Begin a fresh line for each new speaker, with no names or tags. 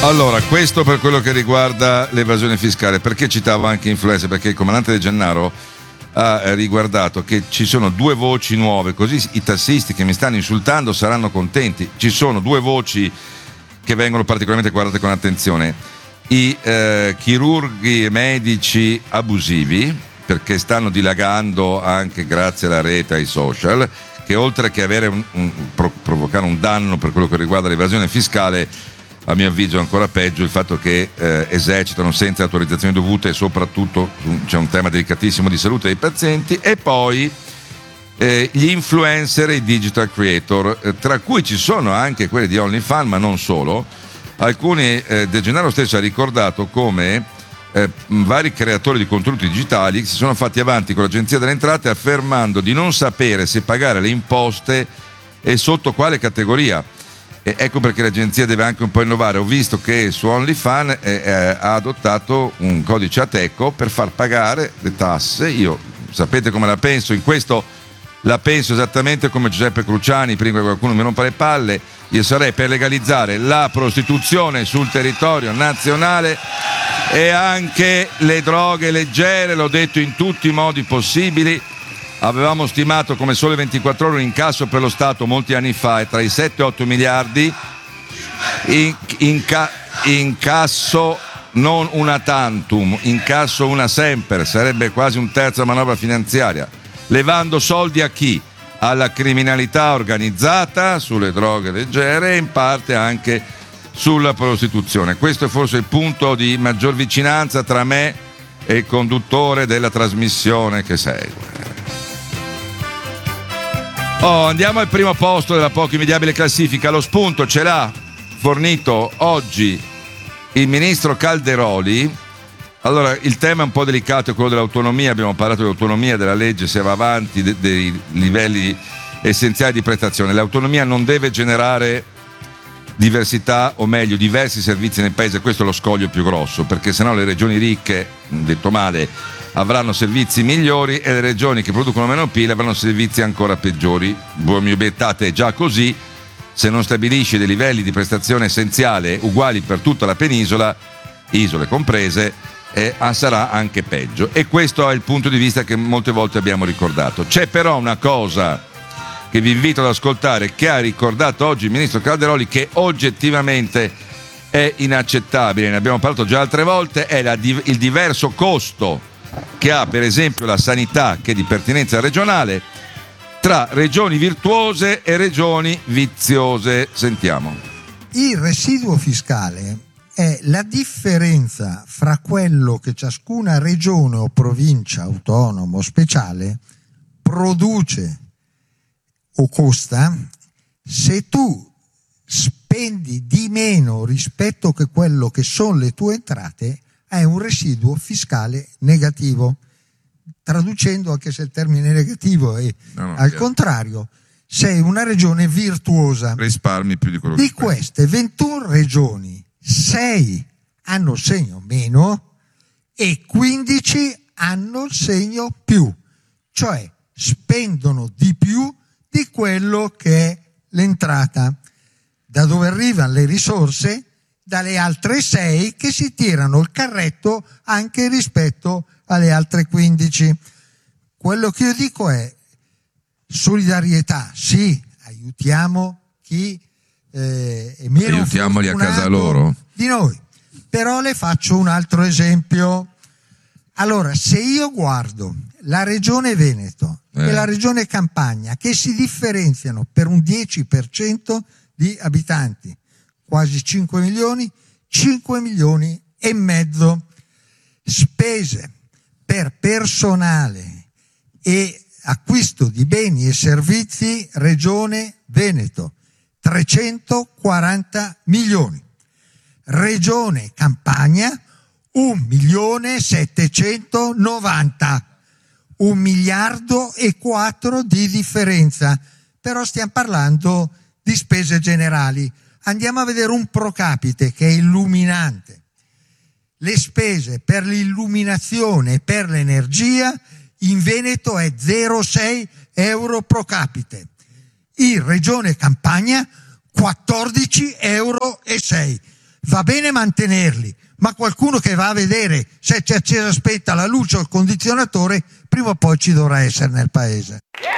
Allora, questo per quello che riguarda l'evasione fiscale. Perché citavo anche influencer? Perché il comandante De Gennaro ha riguardato che ci sono due voci nuove, così i tassisti che mi stanno insultando saranno contenti. Ci sono due voci che vengono particolarmente guardate con attenzione: i chirurghi e medici abusivi, perché stanno dilagando anche grazie alla rete, ai social, che oltre che avere provocare un danno per quello che riguarda l'evasione fiscale, a mio avviso è ancora peggio il fatto che esercitano senza autorizzazioni dovute, e soprattutto c'è un tema delicatissimo di salute dei pazienti. E poi gli influencer e i digital creator, tra cui ci sono anche quelli di OnlyFans, ma non solo. Alcuni, De Gennaro stesso ha ricordato come vari creatori di contenuti digitali si sono fatti avanti con l'Agenzia delle Entrate affermando di non sapere se pagare le imposte e sotto quale categoria. E ecco perché l'agenzia deve anche un po' innovare. Ho visto che su OnlyFans ha adottato un codice Ateco per far pagare le tasse. Io sapete come la penso in questo? La penso esattamente come Giuseppe Cruciani, prima che qualcuno mi rompa le palle. Io sarei per legalizzare la prostituzione sul territorio nazionale e anche le droghe leggere, l'ho detto in tutti i modi possibili. Avevamo stimato come Sole 24 Ore un incasso per lo Stato molti anni fa è tra i 7 e 8 miliardi. Incasso non una tantum, incasso una semper, sarebbe quasi un terzo della manovra finanziaria. Levando soldi a chi? Alla criminalità organizzata, sulle droghe leggere e in parte anche sulla prostituzione. Questo è forse il punto di maggior vicinanza tra me e il conduttore della trasmissione che segue. Andiamo al primo posto della poco invidiabile classifica. Lo spunto ce l'ha fornito oggi il ministro Calderoli. Allora, il tema è un po' delicato, è quello dell'autonomia. Abbiamo parlato dell'autonomia, della legge, se va avanti, dei livelli essenziali di prestazione. L'autonomia non deve generare diversità, o meglio diversi servizi nel paese. Questo è lo scoglio più grosso, perché sennò le regioni ricche, detto male, avranno servizi migliori e le regioni che producono meno PIL avranno servizi ancora peggiori. Voi mi obiettate, è già così. Se non stabilisci dei livelli di prestazione essenziale uguali per tutta la penisola, isole comprese, sarà anche peggio. E questo è il punto di vista che molte volte abbiamo ricordato. C'è però una cosa che vi invito ad ascoltare, che ha ricordato oggi il ministro Calderoli, che oggettivamente è inaccettabile, ne abbiamo parlato già altre volte, è il diverso costo che ha per esempio la sanità, che è di pertinenza regionale, tra regioni virtuose e regioni viziose. Sentiamo.
Il residuo fiscale è la differenza fra quello che ciascuna regione o provincia autonoma o speciale produce o costa se tu spendi di meno rispetto che quello che sono le tue entrate. È un residuo fiscale negativo. Traducendo, anche se il termine negativo è al contrario, sei una regione virtuosa.
Risparmi più di quello
di queste 21 regioni, 6 hanno il segno meno e 15 hanno il segno più, cioè spendono di più di quello che è l'entrata. Da dove arrivano le risorse? Dalle altre 6 che si tirano il carretto anche rispetto alle altre 15. Quello che io dico è solidarietà, sì, aiutiamo chi è meno
aiutiamoli a casa loro
di noi. Però le faccio un altro esempio. Allora, se io guardo la regione Veneto e la regione Campania, che si differenziano per un 10% di abitanti, quasi 5 milioni e mezzo, spese per personale e acquisto di beni e servizi, regione Veneto 340 milioni, regione Campania 1.790.000, 1 miliardo e 4 di differenza. Però stiamo parlando di spese generali. Andiamo a vedere un pro capite che è illuminante. Le spese per l'illuminazione e per l'energia in Veneto è 0,6 euro pro capite. In Regione Campania 14,6 euro. va bene mantenerli, ma qualcuno che va a vedere se c'è accesa o spenta la luce o il condizionatore, prima o poi ci dovrà essere nel paese.